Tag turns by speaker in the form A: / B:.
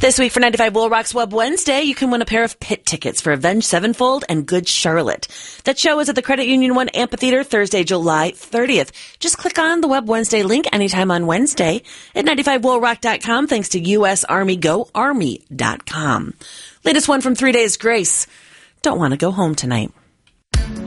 A: This week for 95 Wool Rocks Web Wednesday, you can win a pair of pit tickets for Avenged Sevenfold and Good Charlotte. That show is at the Credit Union One Amphitheater Thursday, July 30th. Just click on the Web Wednesday link anytime on Wednesday at 95woolrock.com, thanks to U.S. Army GoArmy.com. Latest one from 3 Days Grace. Don't want to go home tonight.